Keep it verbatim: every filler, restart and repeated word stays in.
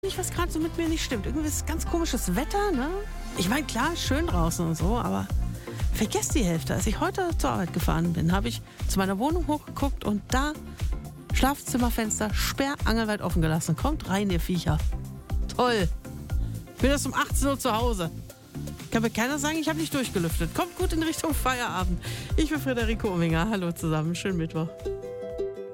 nicht, was gerade so mit mir nicht stimmt. Irgendwie ist ganz komisches Wetter, ne? Ich meine, klar, schön draußen und so, aber vergesst die Hälfte. Als ich heute zur Arbeit gefahren bin, habe ich zu meiner Wohnung hochgeguckt und da Schlafzimmerfenster sperrangelweit offen gelassen. Kommt rein, ihr Viecher. Toll. Ich bin erst um achtzehn Uhr zu Hause. Kann mir keiner sagen, ich habe nicht durchgelüftet. Kommt gut in Richtung Feierabend. Ich bin Friederike Ominger. Hallo zusammen. Schönen Mittwoch.